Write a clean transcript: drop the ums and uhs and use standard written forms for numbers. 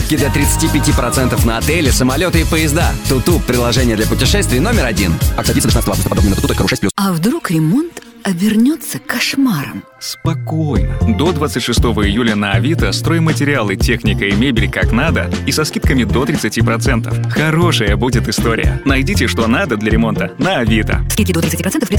Скидки до 35% на отели, самолеты и поезда. Туту – приложение для путешествий номер 1. Акция длится до 16 августа. Подробнее на tutu.ru 6+. А вдруг ремонт обернется кошмаром? Спокойно. До 26 июля на Авито стройматериалы, техника и мебель как надо и со скидками до 30%. Хорошая будет история. Найдите, что надо для ремонта на Авито. Скидки до 30% при